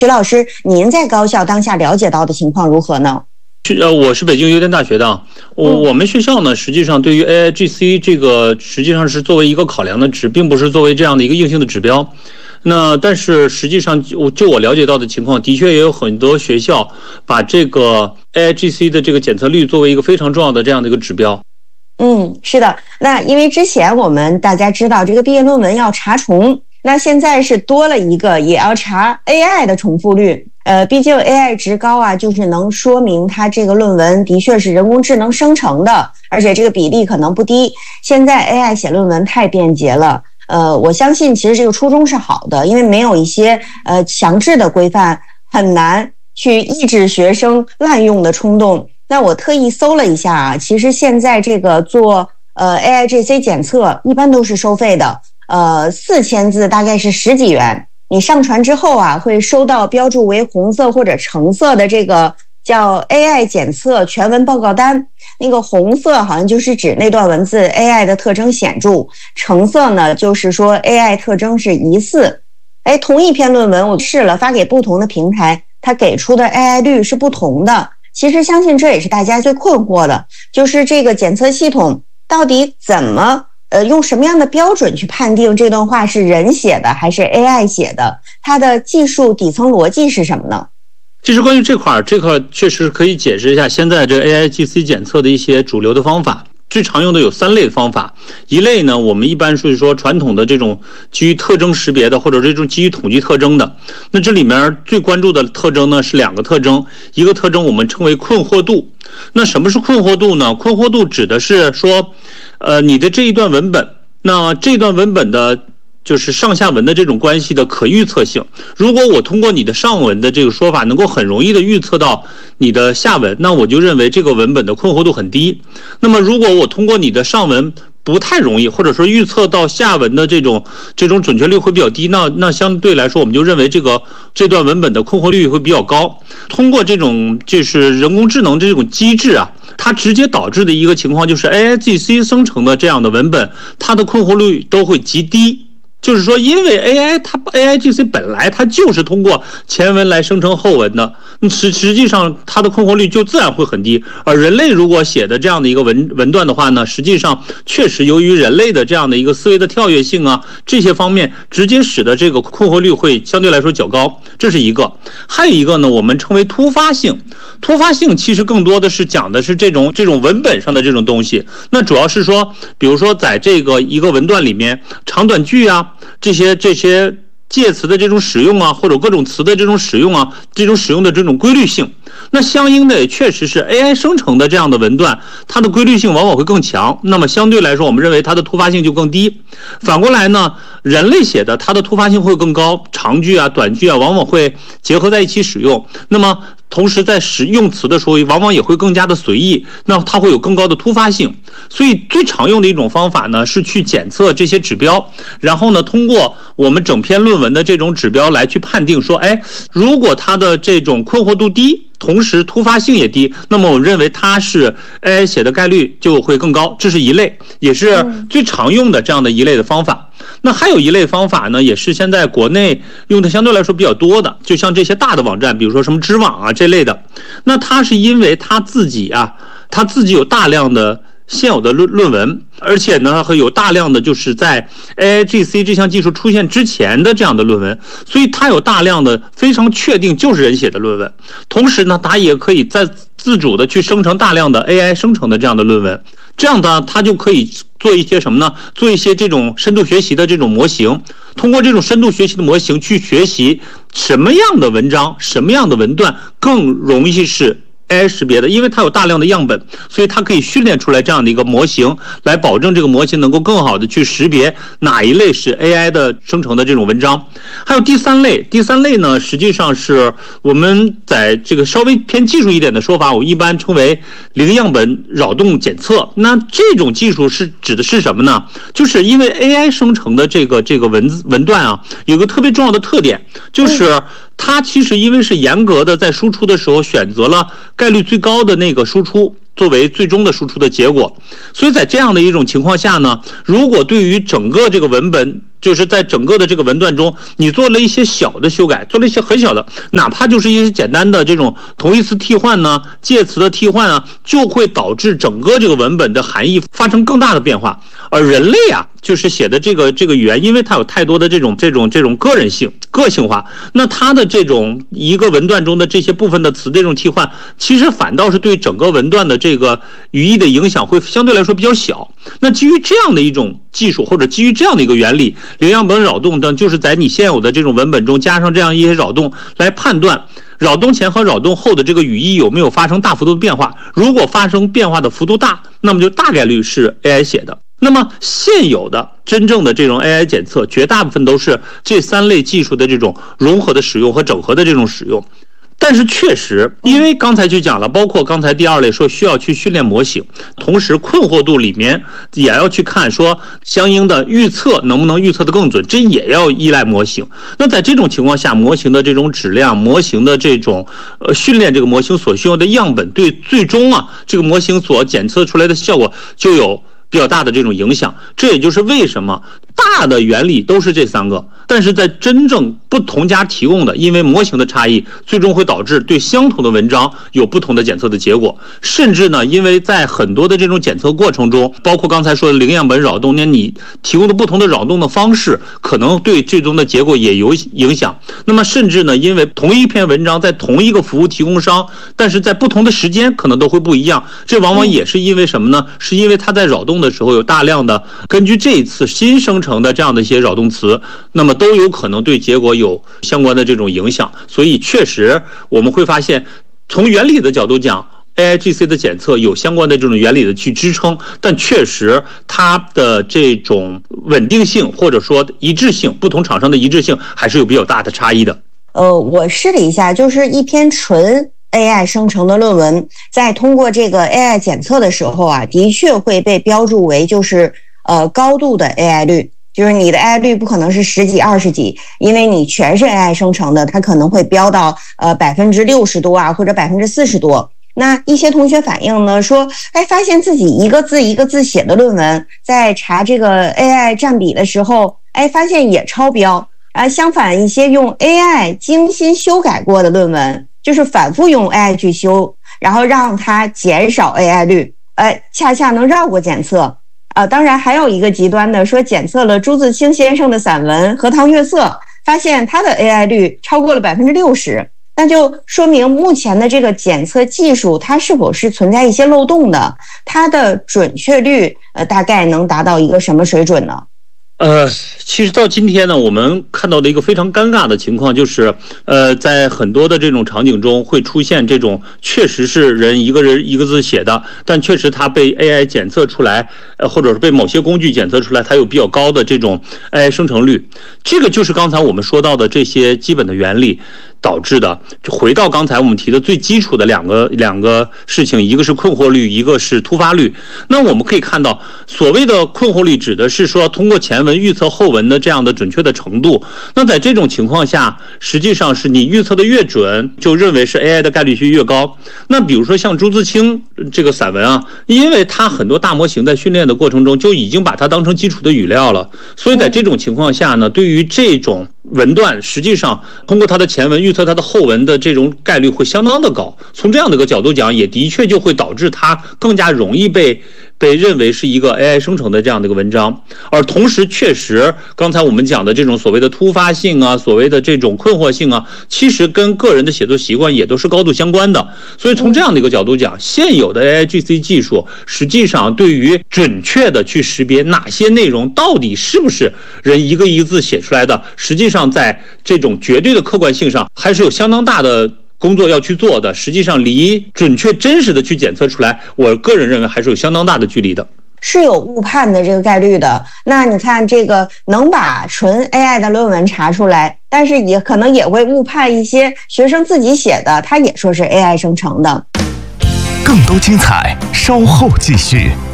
徐老师，您在高校当下了解到的情况如何呢？ 我是北京邮电大学的。我们学校呢，实际上对于 AIGC 这个实际上是作为一个考量的值，并不是作为这样的一个硬性的指标。但是实际上就我了解到的情况，的确也有很多学校把这个 AIGC 的这个检测率作为一个非常重要的这样的一个指标。 是的。那因为之前我们大家知道这个毕业论文要查重，那现在是多了一个也要查 AI 的重复率。毕竟 AI 值高啊，就是能说明它这个论文的确是人工智能生成的，而且这个比例可能不低。现在 AI 写论文太便捷了，我相信其实这个初衷是好的，因为没有一些强制的规范，很难去抑制学生滥用的冲动。那我特意搜了一下啊，其实现在这个做AIGC 检测一般都是收费的，4000字大概是10几元。你上传之后啊，会收到标注为红色或者橙色的这个叫 AI 检测全文报告单。那个红色好像就是指那段文字 AI 的特征显著，橙色呢就是说 AI 特征是疑似。同一篇论文我试了发给不同的平台，它给出的 AI 率是不同的。其实相信这也是大家最困惑的，就是这个检测系统到底怎么用什么样的标准去判定这段话是人写的还是 AI 写的？它的技术底层逻辑是什么呢？ 其实关于这块确实可以解释一下现在这个 AIGC 检测的一些主流的方法。最常用的有3类方法。一类呢，我们一般是说传统的这种基于特征识别的，或者这种基于统计特征的。那这里面最关注的特征呢是2个特征，一个特征我们称为困惑度。那什么是困惑度呢？困惑度指的是说你的这一段文本，那这段文本的就是上下文的这种关系的可预测性。如果我通过你的上文的这个说法能够很容易的预测到你的下文，那我就认为这个文本的困惑度很低。那么如果我通过你的上文不太容易，或者说预测到下文的这种准确率会比较低，那相对来说我们就认为这段文本的困惑率会比较高。通过这种就是人工智能这种机制啊，它直接导致的一个情况就是 AIGC 生成的这样的文本，它的困惑率都会极低。就是说因为 AIGC 本来它就是通过前文来生成后文的，实际上它的困惑率就自然会很低。而人类如果写的这样的一个文段的话呢，实际上确实由于人类的这样的一个思维的跳跃性啊，这些方面直接使得这个困惑率会相对来说较高，这是一个。还有一个呢，我们称为突发性。突发性其实更多的是讲的是这种文本上的这种东西。那主要是说，比如说在这个一个文段里面，长短句啊，这些介词的这种使用啊，或者各种词的这种使用啊，这种使用的这种规律性，那相应的也确实是 AI 生成的这样的文段，它的规律性往往会更强。那么相对来说，我们认为它的突发性就更低。反过来呢，人类写的它的突发性会更高，长句啊、短句啊，往往会结合在一起使用。那么同时在使用词的时候，往往也会更加的随意，那它会有更高的突发性。所以最常用的一种方法呢，是去检测这些指标，然后呢，通过我们整篇论文的这种指标来去判定说，如果它的这种困惑度低，同时突发性也低，那么我认为它是 AI 写的概率就会更高。这是一类，也是最常用的这样的一类的方法。那还有一类方法呢，也是现在国内用的相对来说比较多的，就像这些大的网站，比如说什么知网啊这类的。那它是因为它自己有大量的现有的论文，而且呢还有大量的就是在 AIGC 这项技术出现之前的这样的论文，所以它有大量的非常确定就是人写的论文。同时呢，它也可以在自主的去生成大量的 AI 生成的这样的论文，这样的它就可以做一些什么呢？做一些这种深度学习的这种模型，通过这种深度学习的模型去学习什么样的文章、什么样的文段更容易是AI 识别的。因为它有大量的样本，所以它可以训练出来这样的一个模型，来保证这个模型能够更好的去识别哪一类是 AI 的生成的这种文章。还有第三类呢，实际上是我们在这个稍微偏技术一点的说法，我一般称为零样本扰动检测。那这种技术是指的是什么呢？就是因为 AI 生成的这个文段啊，有个特别重要的特点，就是它其实因为是严格的在输出的时候选择了概率最高的那个输出作为最终的输出的结果，所以在这样的一种情况下呢，如果对于整个这个文本就是在整个的这个文段中，你做了一些小的修改，做了一些很小的，哪怕就是一些简单的这种同义词替换呢、介词的替换啊，就会导致整个这个文本的含义发生更大的变化。而人类啊，就是写的这个语言，因为它有太多的这种个人性、个性化，那它的这种一个文段中的这些部分的词这种替换，其实反倒是对整个文段的这个语义的影响会相对来说比较小。那基于这样的一种技术，或者基于这样的一个原理，羚羊本扰动等，就是在你现有的这种文本中加上这样一些扰动，来判断扰动前和扰动后的这个语义有没有发生大幅度的变化。如果发生变化的幅度大，那么就大概率是 AI 写的。那么现有的真正的这种 AI 检测，绝大部分都是这3类技术的这种融合的使用和整合的这种使用。但是确实，因为刚才就讲了，包括刚才第2类说需要去训练模型，同时困惑度里面也要去看说相应的预测能不能预测得更准，这也要依赖模型。那在这种情况下，模型的这种质量，模型的这种训练这个模型所需要的样本，对最终啊这个模型所检测出来的效果就有比较大的这种影响。这也就是为什么大的原理都是这3个，但是在真正不同家提供的，因为模型的差异，最终会导致对相同的文章有不同的检测的结果。甚至呢，因为在很多的这种检测过程中，包括刚才说的羚羊本扰动，那你提供的不同的扰动的方式，可能对最终的结果也有影响。那么甚至呢，因为同一篇文章在同一个服务提供商，但是在不同的时间可能都会不一样。这往往也是因为什么呢？是因为它在扰动的时候有大量的根据这一次新生成的这样的一些扰动词，那么都有可能对结果有相关的这种影响。所以确实我们会发现，从原理的角度讲，AIGC 的检测有相关的这种原理的去支撑，但确实它的这种稳定性或者说一致性，不同厂商的一致性还是有比较大的差异的。 我试了一下，就是一篇纯AI 生成的论文，在通过这个 AI 检测的时候啊，的确会被标注为就是高度的 AI 率，就是你的 AI 率不可能是10几20几，因为你全是 AI 生成的，它可能会标到60%多啊，或者40%多。那一些同学反映呢说，发现自己一个字一个字写的论文，在查这个 AI 占比的时候，发现也超标。相反，一些用 AI 精心修改过的论文，就是反复用 AI 去修，然后让它减少 AI 率，恰恰能绕过检测。当然还有一个极端的，说检测了朱自清先生的散文《荷塘月色》，发现他的 AI 率超过了60%，那就说明目前的这个检测技术它是否是存在一些漏洞的，它的准确率大概能达到一个什么水准呢？ 其实到今天呢，我们看到的一个非常尴尬的情况就是，在很多的这种场景中会出现这种确实是人一个字写的，但确实它被 AI 检测出来，或者是被某些工具检测出来，它有比较高的这种 AI 生成率。这个就是刚才我们说到的这些基本的原理导致的。就回到刚才我们提的最基础的两个事情，一个是困惑率，一个是突发率。那我们可以看到，所谓的困惑率指的是说通过前文预测后文的这样的准确的程度。那在这种情况下，实际上是你预测的越准，就认为是 AI 的概率就越高。那比如说像朱自清这个散文啊，因为它很多大模型在训练的过程中就已经把它当成基础的语料了，所以在这种情况下呢，对于这种文段，实际上通过它的前文预测它的后文的这种概率会相当的高。从这样的一个角度讲，也的确就会导致它更加容易被认为是一个 AI 生成的这样的一个文章。而同时确实刚才我们讲的这种所谓的突发性啊，所谓的这种困惑性啊，其实跟个人的写作习惯也都是高度相关的。所以从这样的一个角度讲，现有的 AIGC 技术实际上对于准确的去识别哪些内容到底是不是人一个字写出来的，实际上在这种绝对的客观性上还是有相当大的工作要去做的。实际上离准确真实的去检测出来，我个人认为还是有相当大的距离的， 是有误判的这个概率的。那你看这个能把纯 AI 的论文查出来，但是也可能也会误判一些学生自己写的，他也说是 AI 生成的。 更多精彩稍后继续。